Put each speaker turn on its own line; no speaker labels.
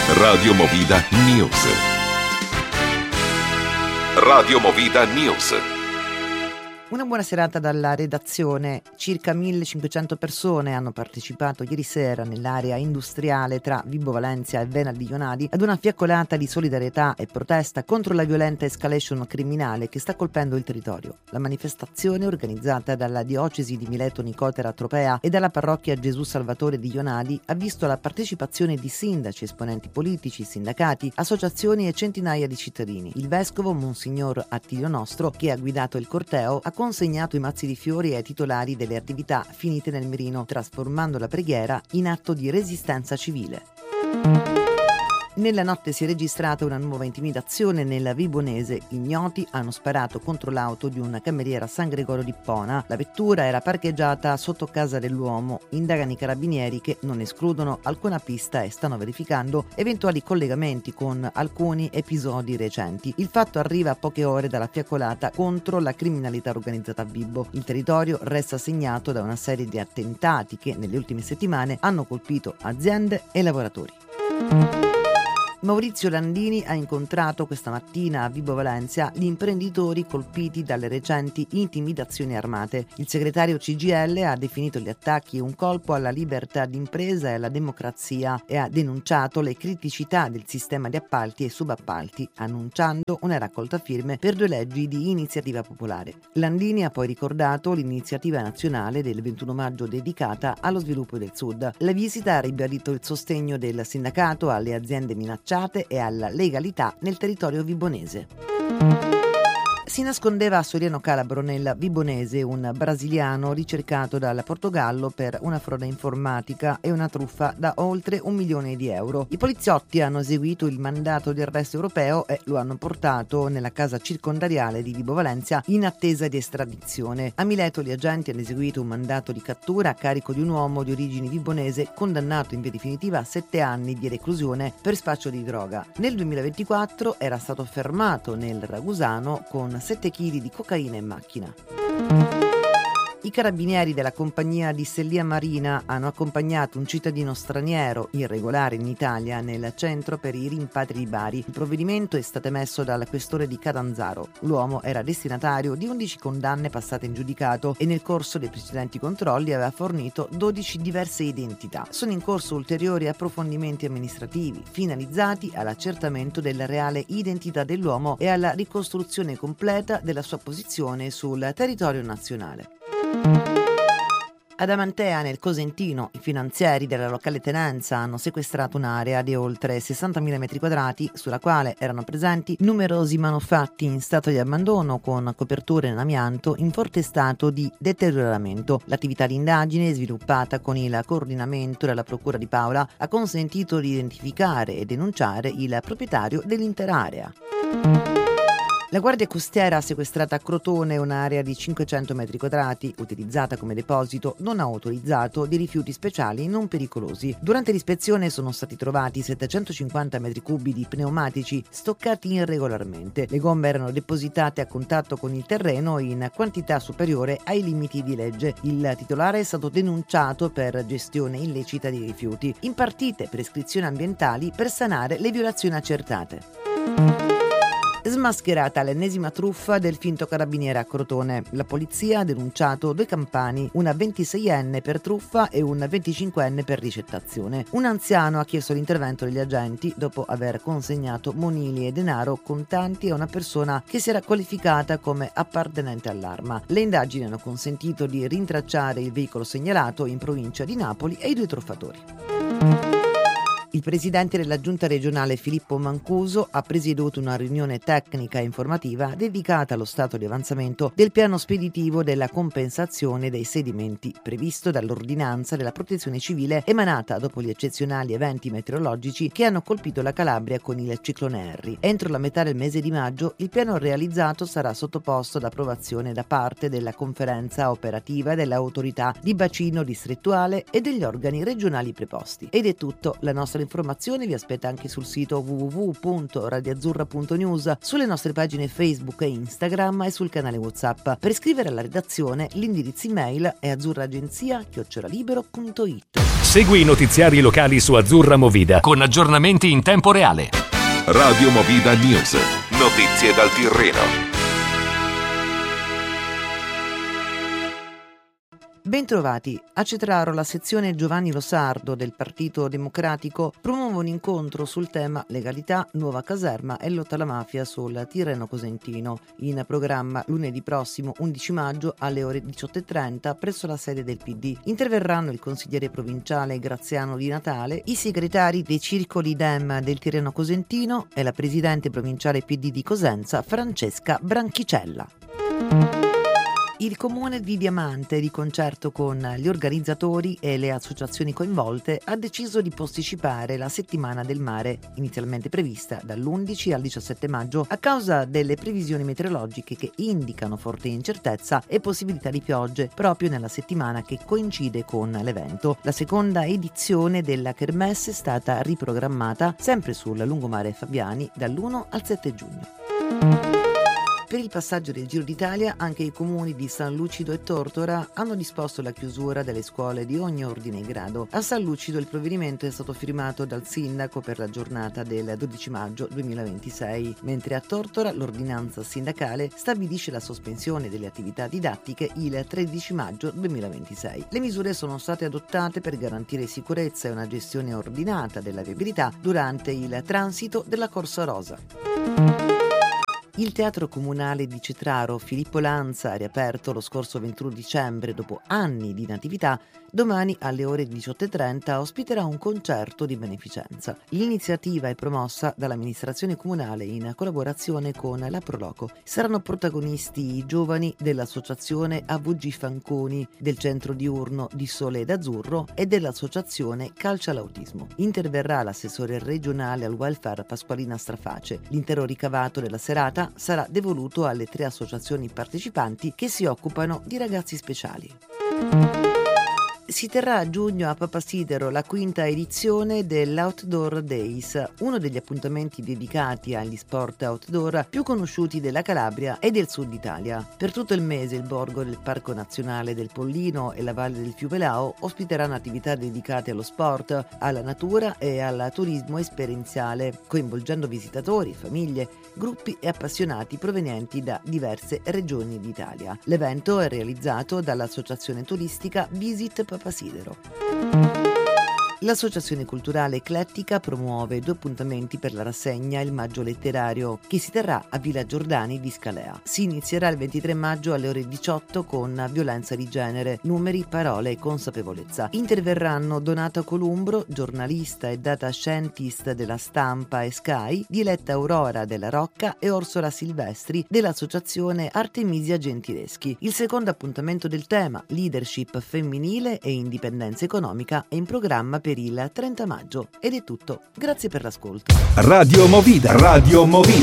Radio Movida News. Radio Movida News.
Una buona serata dalla redazione. Circa 1500 persone hanno partecipato ieri sera nell'area industriale tra Vibo Valentia e Vena di Ionadi ad una fiaccolata di solidarietà e protesta contro la violenta escalation criminale che sta colpendo il territorio. La manifestazione, organizzata dalla diocesi di Mileto Nicotera Tropea e dalla parrocchia Gesù Salvatore di Ionadi, ha visto la partecipazione di sindaci, esponenti politici, sindacati, associazioni e centinaia di cittadini. Il vescovo Monsignor Attilio Nostro, che ha guidato il corteo, ha consegnato i mazzi di fiori ai titolari delle attività finite nel mirino, trasformando la preghiera in atto di resistenza civile. Nella notte si è registrata una nuova intimidazione nella Vibonese. Ignoti hanno sparato contro l'auto di una cameriera a San Gregorio di Pona. La vettura era parcheggiata sotto casa dell'uomo. Indagano i carabinieri che non escludono alcuna pista e stanno verificando eventuali collegamenti con alcuni episodi recenti. Il fatto arriva a poche ore dalla fiaccolata contro la criminalità organizzata a Vibo. Il territorio resta segnato da una serie di attentati che nelle ultime settimane hanno colpito aziende e lavoratori. Maurizio Landini ha incontrato questa mattina a Vibo Valentia gli imprenditori colpiti dalle recenti intimidazioni armate. Il segretario CGIL ha definito gli attacchi un colpo alla libertà d'impresa e alla democrazia e ha denunciato le criticità del sistema di appalti e subappalti, annunciando una raccolta firme per 2 leggi di iniziativa popolare. Landini ha poi ricordato l'iniziativa nazionale del 21 maggio dedicata allo sviluppo del Sud. La visita ha ribadito il sostegno del sindacato alle aziende minacciate e alla legalità nel territorio vibonese. Si nascondeva a Soriano Calabro, nel Vibonese, un brasiliano ricercato dal Portogallo per una frode informatica e una truffa da oltre 1 milione di euro. I poliziotti hanno eseguito il mandato di arresto europeo e lo hanno portato nella casa circondariale di Vibo Valentia in attesa di estradizione. A Mileto gli agenti hanno eseguito un mandato di cattura a carico di un uomo di origini vibonese condannato in via definitiva a 7 anni di reclusione per spaccio di droga. Nel 2024 era stato fermato nel Ragusano con 7 kg di cocaina in macchina. I carabinieri della compagnia di Sellia Marina hanno accompagnato un cittadino straniero irregolare in Italia nel centro per i rimpatri di Bari. Il provvedimento è stato emesso dal questore di Catanzaro. L'uomo era destinatario di 11 condanne passate in giudicato e nel corso dei precedenti controlli aveva fornito 12 diverse identità. Sono in corso ulteriori approfondimenti amministrativi finalizzati all'accertamento della reale identità dell'uomo e alla ricostruzione completa della sua posizione sul territorio nazionale. Ad Amantea, nel Cosentino, i finanzieri della locale tenenza hanno sequestrato un'area di oltre 60.000 metri quadrati sulla quale erano presenti numerosi manufatti in stato di abbandono con coperture in amianto in forte stato di deterioramento. L'attività di indagine, sviluppata con il coordinamento della Procura di Paola, ha consentito di identificare e denunciare il proprietario dell'intera area. La Guardia Costiera ha sequestrato a Crotone un'area di 500 metri quadrati utilizzata come deposito non autorizzato di rifiuti speciali non pericolosi. Durante l'ispezione sono stati trovati 750 metri cubi di pneumatici stoccati irregolarmente. Le gomme erano depositate a contatto con il terreno in quantità superiore ai limiti di legge. Il titolare è stato denunciato per gestione illecita di rifiuti. Impartite prescrizioni ambientali per sanare le violazioni accertate. Smascherata l'ennesima truffa del finto carabiniere a Crotone. La polizia ha denunciato 2 campani, una 26enne per truffa e un 25enne per ricettazione. Un anziano ha chiesto l'intervento degli agenti dopo aver consegnato monili e denaro contanti a una persona che si era qualificata come appartenente all'arma. Le indagini hanno consentito di rintracciare il veicolo segnalato in provincia di Napoli e i 2 truffatori. Il presidente della giunta regionale Filippo Mancuso ha presieduto una riunione tecnica e informativa dedicata allo stato di avanzamento del piano speditivo della compensazione dei sedimenti previsto dall'ordinanza della protezione civile emanata dopo gli eccezionali eventi meteorologici che hanno colpito la Calabria con il ciclone Harry. Entro la metà del mese di maggio il piano realizzato sarà sottoposto ad approvazione da parte della conferenza operativa dell'autorità di bacino distrettuale e degli organi regionali preposti. Ed è tutto, la nostra informazione vi aspetta anche sul sito www.radioazzurra.news, sulle nostre pagine Facebook e Instagram e sul canale WhatsApp. Per iscrivere alla redazione l'indirizzo email è azzurraagenzia@libero.it.
Segui i notiziari locali su Azzurra Movida con aggiornamenti in tempo reale.
Radio Movida News. Notizie dal Tirreno.
Bentrovati. A Cetraro la sezione Giovanni Losardo del Partito Democratico promuove un incontro sul tema legalità, nuova caserma e lotta alla mafia sul Tirreno Cosentino, in programma lunedì prossimo 11 maggio alle ore 18:30 presso la sede del PD. Interverranno il consigliere provinciale Graziano Di Natale, i segretari dei circoli Dem del Tirreno Cosentino e la presidente provinciale PD di Cosenza Francesca Branchicella. Il Comune di Diamante, di concerto con gli organizzatori e le associazioni coinvolte, ha deciso di posticipare la Settimana del Mare, inizialmente prevista dall'11 al 17 maggio, a causa delle previsioni meteorologiche che indicano forte incertezza e possibilità di piogge proprio nella settimana che coincide con l'evento. La seconda edizione della Kermesse è stata riprogrammata sempre sul lungomare Fabiani dall'1 al 7 giugno. Per il passaggio del Giro d'Italia anche i comuni di San Lucido e Tortora hanno disposto la chiusura delle scuole di ogni ordine e grado. A San Lucido il provvedimento è stato firmato dal sindaco per la giornata del 12 maggio 2026, mentre a Tortora l'ordinanza sindacale stabilisce la sospensione delle attività didattiche il 13 maggio 2026. Le misure sono state adottate per garantire sicurezza e una gestione ordinata della viabilità durante il transito della Corsa Rosa. Il Teatro Comunale di Cetraro Filippo Lanza, riaperto lo scorso 21 dicembre dopo anni di inattività, domani alle ore 18:30 ospiterà un concerto di beneficenza. L'iniziativa è promossa dall'amministrazione comunale in collaborazione con la Proloco. Saranno protagonisti i giovani dell'associazione AVG Fanconi, del centro diurno di Sole ed Azzurro e dell'associazione Calcia all'Autismo. Interverrà l'assessore regionale al welfare Pasqualina Straface. L'intero ricavato della serata sarà devoluto alle 3 associazioni partecipanti che si occupano di ragazzi speciali. Si terrà a giugno a Papasidero la 5ª edizione dell'Outdoor Days, uno degli appuntamenti dedicati agli sport outdoor più conosciuti della Calabria e del sud Italia. Per tutto il mese il borgo del Parco Nazionale del Pollino e la Valle del Fiume Lao ospiteranno attività dedicate allo sport, alla natura e al turismo esperienziale, coinvolgendo visitatori, famiglie, gruppi e appassionati provenienti da diverse regioni d'Italia. L'evento è realizzato dall'associazione turistica Visit Papasidero. L'associazione culturale Eclettica promuove 2 appuntamenti per la rassegna Il Maggio Letterario, che si terrà a Villa Giordani di Scalea. Si inizierà il 23 maggio alle ore 18 con Violenza di genere, numeri, parole e consapevolezza. Interverranno Donata Columbro, giornalista e data scientist della Stampa e Sky, Diletta Aurora della Rocca e Orsola Silvestri dell'associazione Artemisia Gentileschi. Il secondo appuntamento del tema, leadership femminile e indipendenza economica, è in programma per il 30 maggio. Ed è tutto. Grazie per l'ascolto.
Radio Movida.